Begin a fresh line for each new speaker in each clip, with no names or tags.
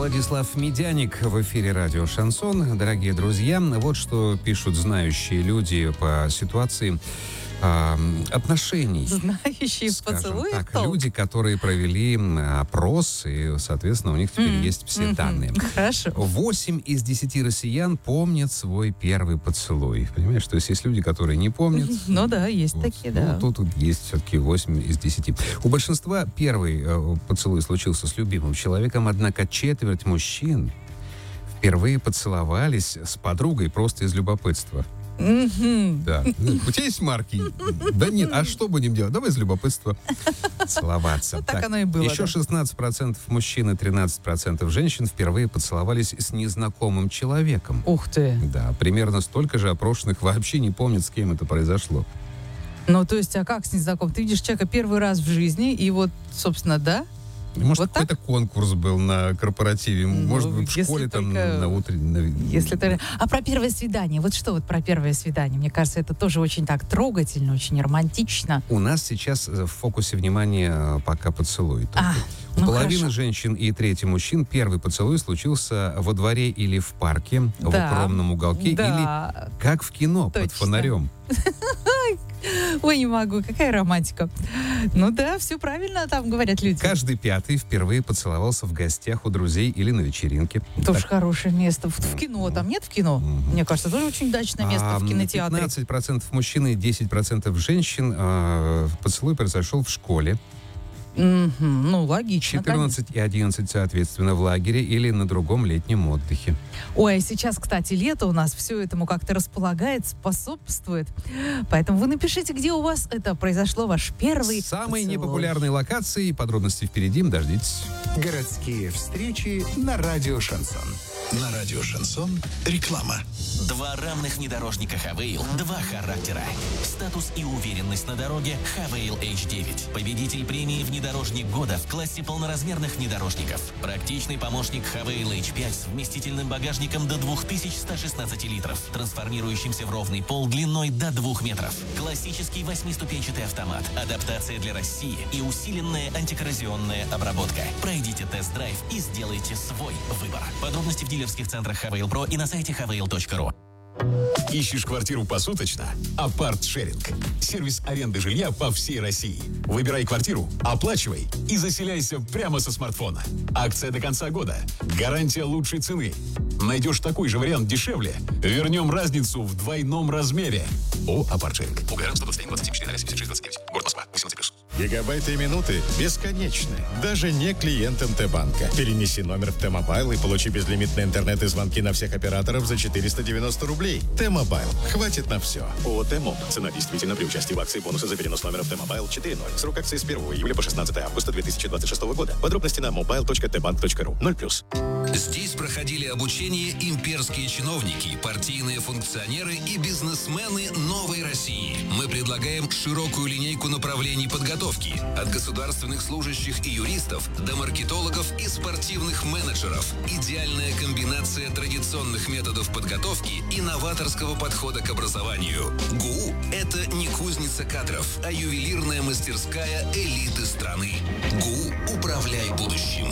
Владислав Медяник в эфире радио «Шансон». Дорогие друзья, вот что пишут знающие люди по ситуации отношений.
Знающие в поцелуях
так,
толк?
люди, которые провели опрос, и, соответственно, у них теперь есть все данные.
Хорошо.
8 из 10 россиян помнят свой первый поцелуй. Понимаешь, то есть есть люди, которые не помнят.
Ну да, есть
Вот.
такие, да.
Ну, тут есть все-таки 8 из 10. У большинства первый поцелуй случился с любимым человеком, однако четверть мужчин впервые поцеловались с подругой просто из любопытства. Да. У тебя есть марки? Да нет, а что будем делать? Давай из любопытства целоваться.
Ну, так оно и было,
Еще
да.
16% мужчин и 13% женщин впервые поцеловались с незнакомым человеком.
Ух ты.
Да, примерно столько же опрошенных вообще не помнят, с кем это произошло.
Ну, то есть, а как с незнакомым? Ты видишь человека первый раз в жизни, и вот, собственно, да?
Может,
Вот
какой-то конкурс был на корпоративе, может быть, в
если
школе там
только-
на утреннем...
Если ты... А про первое свидание? Вот что вот про первое свидание? Мне кажется, это тоже очень так трогательно, очень романтично.
У нас сейчас в фокусе внимания пока поцелуй. только. У
ну
половины
хорошо.
женщин и трети мужчин первый поцелуй случился во дворе или в парке, в
Да.
укромном уголке,
Да.
или как в кино, под
Точно.
фонарем.
Ой, не могу, какая романтика. Ну да, все правильно там говорят люди.
Каждый пятый впервые поцеловался в гостях у друзей или на вечеринке.
Тоже хорошее место. В кино там нет в кино? Мне кажется, тоже очень удачное место в кинотеатре.
15% мужчин и 10% женщин поцелуй произошел в школе.
Ну, логично.
14 и 11, соответственно, в лагере или на другом летнем отдыхе.
Ой, а сейчас, кстати, лето у нас все этому как-то располагает, способствует. Поэтому вы напишите, где у вас это произошло, ваш первый
Самые
поцелуй.
непопулярные локации, подробности впереди, дождитесь.
Городские встречи на радио «Шансон».
На радио «Шансон» реклама.
Два равных внедорожника Хавейл, два характера. Статус и уверенность на дороге Хавейл H9. Победитель премии «Внедорожник года» в классе полноразмерных внедорожников. Практичный помощник Хавейл H5 с вместительным багажником до 2116 литров, трансформирующимся в ровный пол длиной до 2 метров. Классический 8-ступенчатый автомат, адаптация для России и усиленная антикоррозионная обработка. Пройдите тест-драйв и сделайте свой выбор. Подробности в дилерских центрах Хавейл Про и на сайте havail.ru.
Ищешь квартиру посуточно? Апарт-шеринг. Сервис аренды жилья по всей России. Выбирай квартиру, оплачивай и заселяйся прямо со смартфона. Акция до конца года. Гарантия лучшей цены. Найдешь такой же вариант дешевле? Вернем разницу в двойном размере. О, Апарт-шеринг. УГР 121-27-4-76-29. Город Москва. 18+.
Гигабайты и минуты бесконечны, даже не клиентам Т-банка. Перенеси номер в Т-мобайл и получи безлимитный интернет и звонки на всех операторов за 490 рублей. Т-мобайл. Хватит на все. ООО «Т-моб». Цена действительно при участии в акции бонусы за перенос номера в Т-мобайл 4.0. Срок акции с 1 июля по 16 августа 2026 года. Подробности на mobile.tbank.ru. 0+.
Здесь проходили обучение имперские чиновники, партийные функционеры и бизнесмены новой России. Мы предлагаем широкую линейку направлений подготовки. От государственных служащих и юристов до маркетологов и спортивных менеджеров. Идеальная комбинация традиционных методов подготовки и новаторского подхода к образованию. ГУ – это не кузница кадров, а ювелирная мастерская элиты страны. ГУ «Управляй будущим».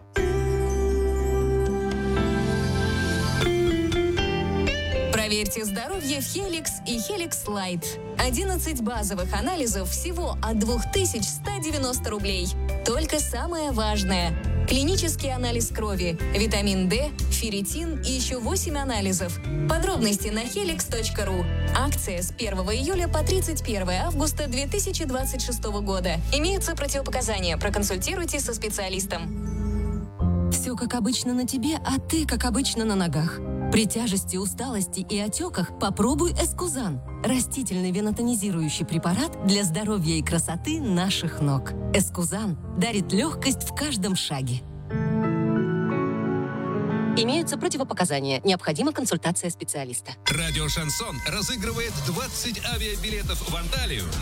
Проверьте здоровье в Helix и Helix Light. 11 базовых анализов всего от 2190 рублей. Только самое важное. Клинический анализ крови, витамин D, ферритин и еще 8 анализов. Подробности на helix.ru. Акция с 1 июля по 31 августа 2026 года. Имеются противопоказания. Проконсультируйтесь со специалистом.
Все как обычно на тебе, а ты как обычно на ногах. При тяжести, усталости и отеках попробуй Эскузан. Растительный венотонизирующий препарат для здоровья и красоты наших ног. Эскузан дарит легкость в каждом шаге. Имеются противопоказания. Необходима консультация специалиста.
Радио «Шансон» разыгрывает 20 авиабилетов в Анталию